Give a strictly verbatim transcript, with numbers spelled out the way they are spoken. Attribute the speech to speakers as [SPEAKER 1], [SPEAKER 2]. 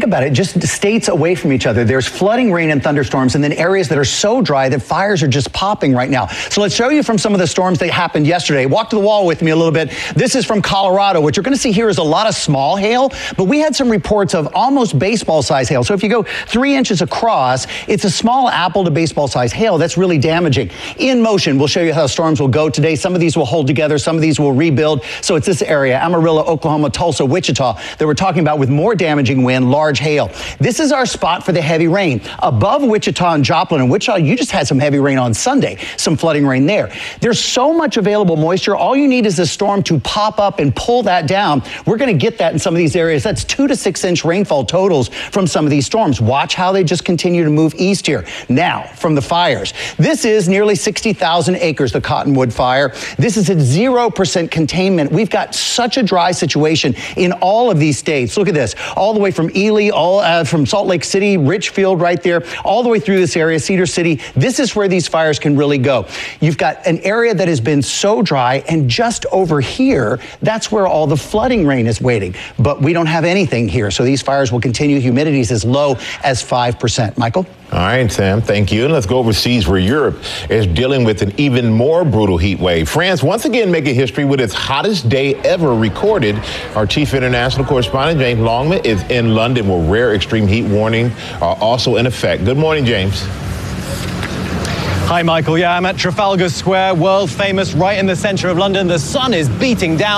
[SPEAKER 1] about it, just states away from each other. There's flooding, rain, and thunderstorms, and then areas that are so dry that fires are just popping right now. So let's show you from some of the storms that happened yesterday. Walk to the wall with me a little bit. This is from Colorado. What you're going to see here is a lot of small hail, but we had some reports of almost baseball-size hail. So if you go three inches across, it's a small apple to baseball-size hail. That's really damaging. In motion, we'll show you how storms will go today. Some of these will hold together. Some of these will rebuild. So it's this area, Amarillo, Oklahoma, Tulsa, Wichita, that we're talking about with more damaging wind, large hail. This is our spot for the heavy rain. Above Wichita and Joplin and Wichita, you just had some heavy rain on Sunday, some flooding rain there. There's so much available moisture. All you need is a storm to pop up and pull that down. We're going to get that in some of these areas. That's two to six inch rainfall totals from some of these storms. Watch how they just continue to move east here. Now, from the fires. This is nearly sixty thousand acres, the Cottonwood Fire. This is at zero percent containment. We've got such a dry situation in all of these states. Look at this. All the way from Ely, all uh, from Salt Lake City, Richfield right there, all the way through this area, Cedar City. This is where these fires can really go. You've got an area that has been so dry, and just over here, that's where all the flooding rain is waiting. But we don't have anything here, so these fires will continue. Humidity is as low as five percent. Michael?
[SPEAKER 2] All right, Sam, thank you. And let's go overseas where Europe is dealing with an even more brutal heat wave. France once again making history with its hottest day ever recorded. Our chief international correspondent, James Longman, is in London where rare extreme heat warnings are also in effect. Good morning, James.
[SPEAKER 3] Hi, Michael. Yeah, I'm at Trafalgar Square, world famous, right in the center of London. The sun is beating down.